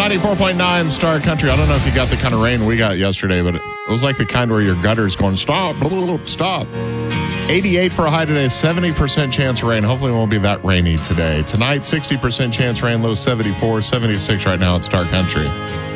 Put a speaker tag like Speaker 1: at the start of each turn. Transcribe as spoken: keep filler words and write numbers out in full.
Speaker 1: ninety-four point nine Star Country. I don't know if you got the kind of rain we got yesterday, but it was like the kind where your gutter's going, stop, blah, blah, blah, stop. eighty-eight for a high today, seventy percent chance of rain. Hopefully it won't be that rainy today. Tonight, sixty percent chance rain, low seventy-four, seventy-six right now at Star Country.